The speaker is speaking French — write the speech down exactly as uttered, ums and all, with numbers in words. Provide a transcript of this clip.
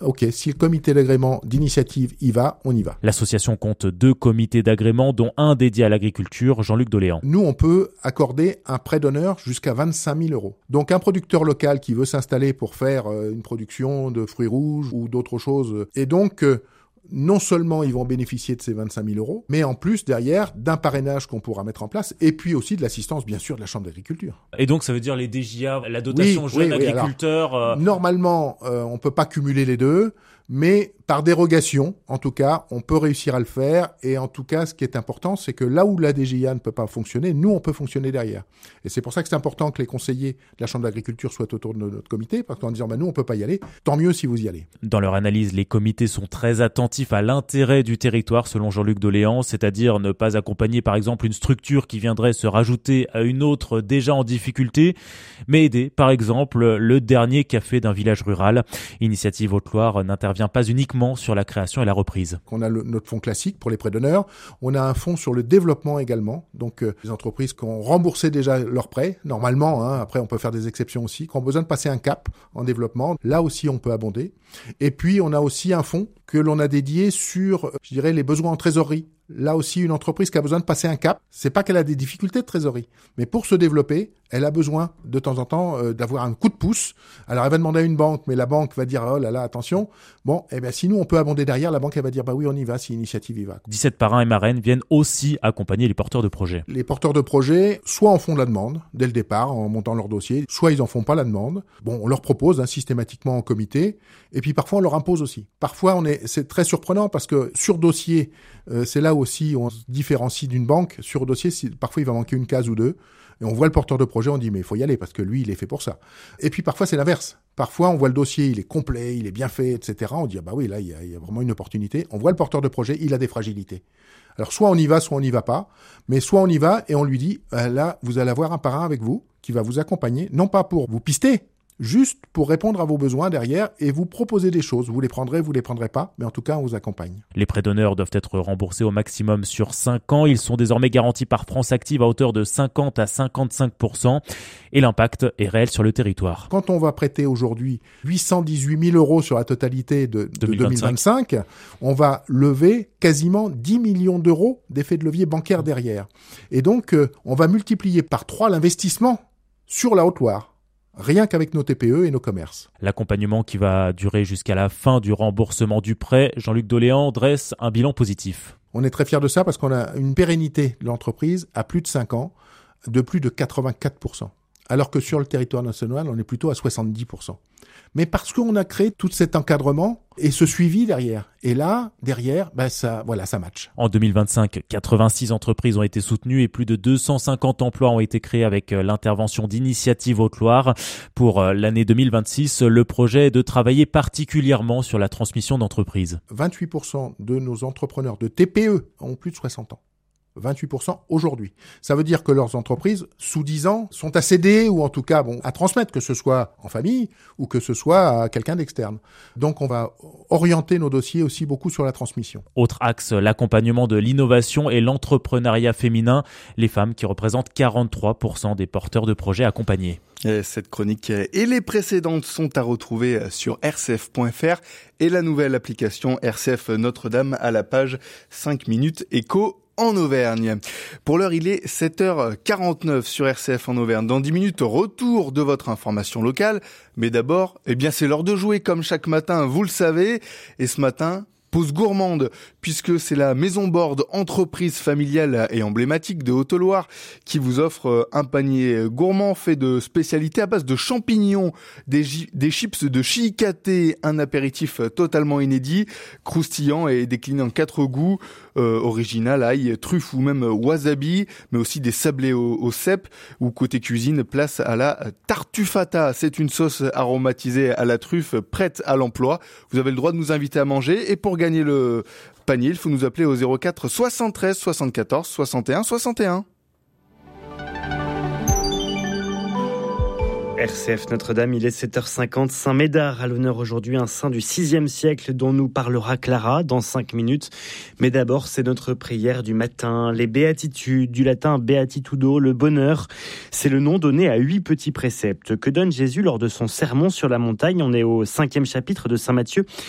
ok, si le comité d'agrément d'initiative y va, on y va. L'association compte deux comités d'agrément, dont un dédié à l'agriculture, Jean-Luc Doléan. Nous, on peut accorder un prêt d'honneur jusqu'à vingt-cinq mille euros. Donc un producteur local qui veut s'installer pour faire une production de fruits rouges ou d'autres choses, et donc non seulement ils vont bénéficier de ces vingt-cinq mille euros, mais en plus derrière d'un parrainage qu'on pourra mettre en place, et puis aussi de l'assistance bien sûr de la Chambre d'agriculture. Et donc ça veut dire les D J A, la dotation oui, jeune oui, oui. agriculteur. Alors, euh... Normalement, euh, on peut pas cumuler les deux, mais par dérogation, en tout cas, on peut réussir à le faire. Et en tout cas, ce qui est important, c'est que là où la D G I A ne peut pas fonctionner, nous, on peut fonctionner derrière. Et c'est pour ça que c'est important que les conseillers de la Chambre d'agriculture soient autour de notre comité, parce qu'en disant, bah, nous, on peut pas y aller, tant mieux si vous y allez. Dans leur analyse, les comités sont très attentifs à l'intérêt du territoire, selon Jean-Luc Doléan, c'est-à-dire ne pas accompagner, par exemple, une structure qui viendrait se rajouter à une autre déjà en difficulté, mais aider, par exemple, le dernier café d'un village rural. Initiative Haute-Loire n'intervient pas uniquement sur la création et la reprise. On a le, notre fonds classique pour les prêts d'honneur. On a un fonds sur le développement également. Donc, euh, les entreprises qui ont remboursé déjà leurs prêts, normalement, hein, après on peut faire des exceptions aussi, qui ont besoin de passer un cap en développement, là aussi on peut abonder. Et puis, on a aussi un fonds que l'on a dédié sur, je dirais, les besoins en trésorerie. Là aussi, une entreprise qui a besoin de passer un cap, c'est pas qu'elle a des difficultés de trésorerie, mais pour se développer, elle a besoin de temps en temps euh, d'avoir un coup de pouce. Alors elle va demander à une banque, mais la banque va dire oh là là attention. Bon, eh bien si nous on peut abonder derrière, la banque elle va dire bah oui on y va si l'initiative y va. dix-sept parrains et marraines viennent aussi accompagner les porteurs de projets. Les porteurs de projets, soit en font la demande dès le départ en montant leur dossier, soit ils en font pas la demande. Bon, on leur propose hein, systématiquement en comité, et puis parfois on leur impose aussi. Parfois on est, c'est très surprenant parce que sur dossier, euh, c'est là aussi où on se différencie d'une banque. Sur dossier, parfois il va manquer une case ou deux. Et on voit le porteur de projet, on dit mais il faut y aller parce que lui il est fait pour ça. Et puis parfois c'est l'inverse. Parfois on voit le dossier, il est complet, il est bien fait, et cetera. On dit ah bah oui là il y a, il y a vraiment une opportunité. On voit le porteur de projet, il a des fragilités. Alors soit on y va, soit on n'y va pas. Mais soit on y va et on lui dit ah, là vous allez avoir un parrain avec vous qui va vous accompagner, non pas pour vous pister, juste pour répondre à vos besoins derrière et vous proposer des choses. Vous les prendrez, vous les prendrez pas, mais en tout cas, on vous accompagne. Les prêts d'honneur doivent être remboursés au maximum sur cinq ans. Ils sont désormais garantis par France Active à hauteur de cinquante à cinquante-cinq pour cent et l'impact est réel sur le territoire. Quand on va prêter aujourd'hui huit cent dix-huit mille euros sur la totalité de, de deux mille vingt-cinq, on va lever quasiment dix millions d'euros d'effet de levier bancaire derrière. Et donc, euh, on va multiplier par trois l'investissement sur la Haute-Loire. Rien qu'avec nos T P E et nos commerces. L'accompagnement qui va durer jusqu'à la fin du remboursement du prêt, Jean-Luc Doléan dresse un bilan positif. On est très fiers de ça parce qu'on a une pérennité de l'entreprise à plus de cinq ans, de plus de quatre-vingt-quatre pour cent. Alors que sur le territoire national, on est plutôt à soixante-dix pour cent. Mais parce qu'on a créé tout cet encadrement et ce suivi derrière. Et là, derrière, ben ça, voilà, ça match. En deux mille vingt-cinq, quatre-vingt-six entreprises ont été soutenues et plus de deux cent cinquante emplois ont été créés avec l'intervention d'Initiative Haute-Loire. Pour l'année deux mille vingt-six, le projet est de travailler particulièrement sur la transmission d'entreprises. vingt-huit pour cent de nos entrepreneurs de T P E ont plus de soixante ans. vingt-huit pour cent aujourd'hui. Ça veut dire que leurs entreprises, sous dix ans, sont à céder ou en tout cas bon, à transmettre, que ce soit en famille ou que ce soit à quelqu'un d'externe. Donc on va orienter nos dossiers aussi beaucoup sur la transmission. Autre axe, l'accompagnement de l'innovation et l'entrepreneuriat féminin, les femmes qui représentent quarante-trois pour cent des porteurs de projets accompagnés. Et cette chronique et les précédentes sont à retrouver sur r c f point f r et la nouvelle application R C F Notre-Dame à la page cinq minutes éco en Auvergne. Pour l'heure, il est sept heures quarante-neuf sur R C F en Auvergne. Dans dix minutes, retour de votre information locale. Mais d'abord, eh bien, c'est l'heure de jouer comme chaque matin, vous le savez. Et ce matin, pause gourmande, puisque c'est la Maison Borde, entreprise familiale et emblématique de Haute-Loire, qui vous offre un panier gourmand fait de spécialités à base de champignons, des, des chips de chicaté, un apéritif totalement inédit, croustillant et décliné en quatre goûts, euh, original, ail, truffe ou même wasabi, mais aussi des sablés au, au cèpe, ou côté cuisine, place à la tartufata. C'est une sauce aromatisée à la truffe prête à l'emploi. Vous avez le droit de nous inviter à manger, et pour gagner le panier, il faut nous appeler au zéro quatre soixante-treize soixante-quatorze soixante et un soixante et un. R C F Notre-Dame, il est sept heures cinquante. Saint-Médard à l'honneur aujourd'hui, un saint du sixième siècle dont nous parlera Clara dans cinq minutes. Mais d'abord, c'est notre prière du matin. Les béatitudes, du latin beatitudo, le bonheur. C'est le nom donné à huit petits préceptes que donne Jésus lors de son sermon sur la montagne. On est au cinquième chapitre de Saint Matthieu.